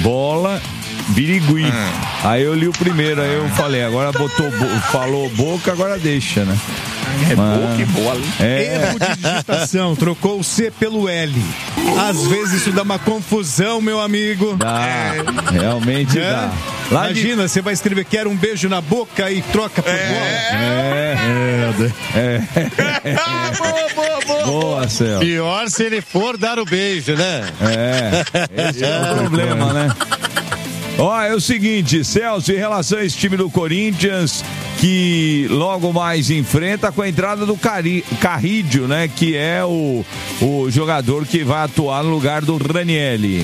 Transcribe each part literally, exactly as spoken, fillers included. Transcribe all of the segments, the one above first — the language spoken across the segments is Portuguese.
bola, Birigui. Ah. Aí eu li o primeiro, aí eu falei, agora botou, falou boca, agora deixa, né? É Mas... boca e bola. É. Erro de digitação, trocou o C pelo L. Às vezes isso dá uma confusão, meu amigo. Dá, é. realmente é. dá. Lá Imagina, de... você vai escrever quero um beijo na boca e troca por é. bola. É. É. é. boa, boa, boa. Boa, Celso. Pior se ele for dar o beijo, né? É. Esse é, é o problema, né? Ó, é o seguinte, Celso, em relação a esse time do Corinthians, que logo mais enfrenta com a entrada do Cari... Carrídio, né? Que é o, o jogador que vai atuar no lugar do Ranieri.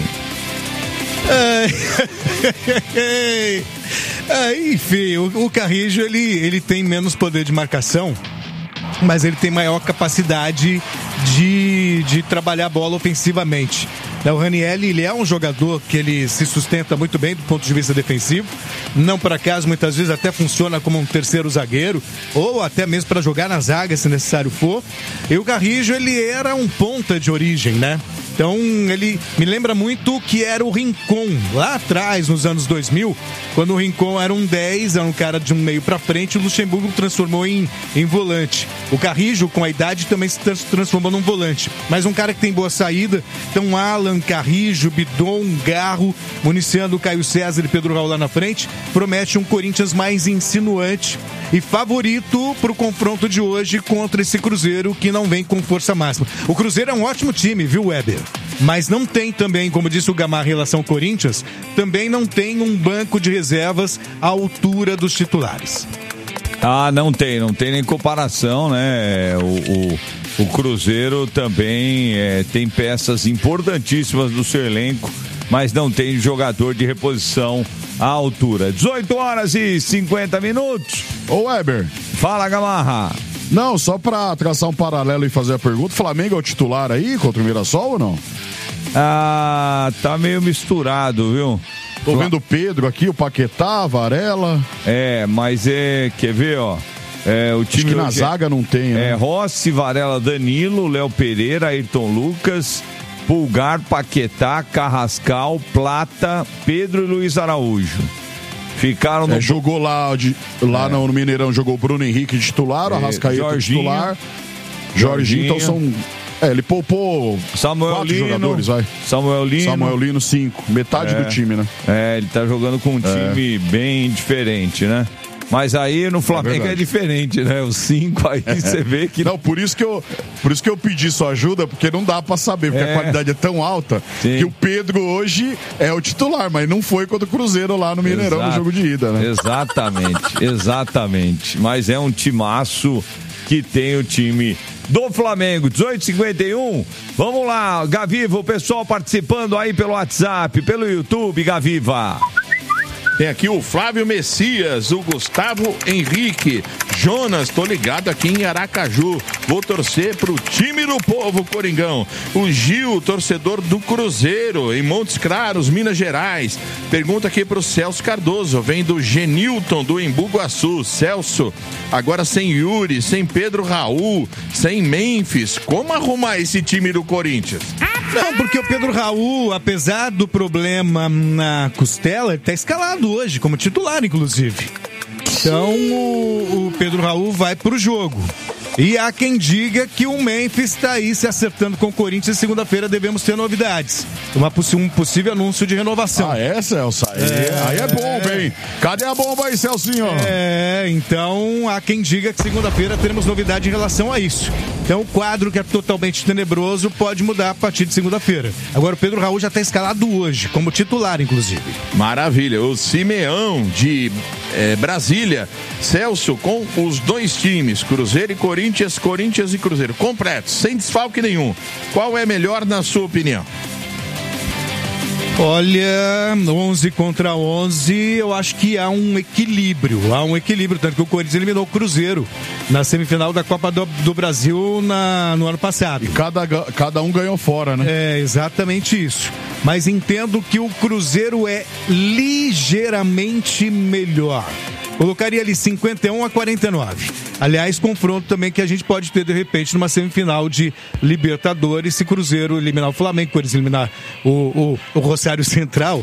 É... é, enfim, o, o Carrídio, ele, ele tem menos poder de marcação, mas ele tem maior capacidade de, de trabalhar a bola ofensivamente. O Ranieri, ele é um jogador que ele se sustenta muito bem do ponto de vista defensivo, não por acaso muitas vezes até funciona como um terceiro zagueiro, ou até mesmo para jogar na zaga se necessário for. E o Carrídio, ele era um ponta de origem, né? Então ele me lembra muito que era o Rincon, lá atrás, nos anos dois mil, quando o Rincon era um dez, era um cara de um meio pra frente, o Luxemburgo transformou em, em volante. O Carrídio, com a idade, também se transformou num volante, mas um cara que tem boa saída. Então Alan, Carrídio, Bidon, Garro, municiando Caio César e Pedro Raul lá na frente, promete um Corinthians mais insinuante e favorito para o confronto de hoje contra esse Cruzeiro que não vem com força máxima. O Cruzeiro é um ótimo time, viu, Weber? Mas não tem também, como disse o Gamarra em relação ao Corinthians, também não tem um banco de reservas à altura dos titulares. Ah, não tem, não tem nem comparação, né? O, o, o Cruzeiro também é, tem peças importantíssimas do seu elenco, mas não tem jogador de reposição à altura. dezoito horas e cinquenta minutos. Ô Weber. Fala, Gamarra. Não, só pra traçar um paralelo e fazer a pergunta, o Flamengo é o titular aí contra o Mirassol ou não? Ah, tá meio misturado, viu? Tô vendo o Pedro aqui, o Paquetá, Varela. É, mas é, quer ver, ó. É, o time Acho que na zaga não tem, né? É Rossi, Varela, Danilo, Léo Pereira, Ayrton Lucas, Pulgar, Paquetá, Carrascal, Plata, Pedro e Luiz Araújo. Ficaram no... É, jogou lá, de, lá é. no Mineirão, jogou o Bruno Henrique de titular, o Arrascaeta titular, Jorginho, então são... É, ele poupou Samuel quatro Lino, jogadores, vai. Samuel Lino. Samuel Lino, cinco. Metade é, do time, né? É, ele tá jogando com um time é. bem diferente, né? Mas aí no Flamengo é, é diferente, né? Os cinco aí você é. vê que... Não, por isso que, eu, por isso que eu pedi sua ajuda, porque não dá pra saber, porque é. a qualidade é tão alta. Sim. Que o Pedro hoje é o titular, mas não foi contra o Cruzeiro lá no Mineirão, Exato. no jogo de ida, né? Exatamente, exatamente. Mas é um timaço que tem o time do Flamengo. dezoito e cinquenta e um. Vamos lá, Gaviva, o pessoal participando aí pelo WhatsApp, pelo YouTube, Gaviva. Tem aqui o Flávio Messias, o Gustavo Henrique, Jonas, tô ligado aqui em Aracaju, vou torcer pro time do povo, Coringão. O Gil, torcedor do Cruzeiro, em Montes Claros, Minas Gerais. Pergunta aqui pro Celso Cardoso, vem do Genilton, do Embu Guaçu. Celso, agora sem Yuri, sem Pedro Raul, sem Memphis, como arrumar esse time do Corinthians? Não, porque o Pedro Raul, apesar do problema na costela, ele tá escalado hoje, como titular, inclusive. Então, o, o Pedro Raul vai pro jogo. E há quem diga que o Memphis está aí se acertando com o Corinthians. Segunda-feira devemos ter novidades. Uma, um possível anúncio de renovação. Ah, é, Celso? Aí é, aí é bom, bem. Cadê a bomba aí, Celcinho? É, então há quem diga que segunda-feira teremos novidade em relação a isso. Então o quadro, que é totalmente tenebroso, pode mudar a partir de segunda-feira. Agora o Pedro Raul já está escalado hoje, como titular, inclusive. Maravilha. O Simeão de é, Brasília. Celso, com os dois times, Cruzeiro e Corinthians, Corinthians e Cruzeiro, completos, sem desfalque nenhum. Qual é melhor na sua opinião? Olha, onze contra onze, eu acho que há um equilíbrio, há um equilíbrio, tanto que o Corinthians eliminou o Cruzeiro na semifinal da Copa do, do Brasil na, no ano passado. E cada, cada um ganhou fora, né? É, exatamente isso. Mas entendo que o Cruzeiro é ligeiramente melhor. Colocaria ali cinquenta e um a quarenta e nove. Aliás, confronto também que a gente pode ter de repente numa semifinal de Libertadores, se Cruzeiro eliminar o Flamengo, Corinthians eliminar o, o, o Rosário Central.